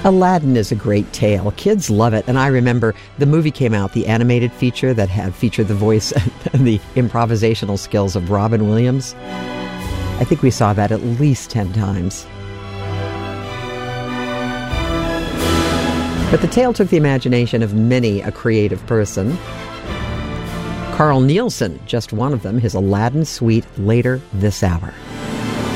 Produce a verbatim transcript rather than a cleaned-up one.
Aladdin is a great tale. Kids love it. And I remember the movie came out, the animated feature that had featured the voice and the improvisational skills of Robin Williams. I think we saw that at least ten times. But the tale took the imagination of many a creative person. Carl Nielsen, just one of them, his Aladdin suite later this hour.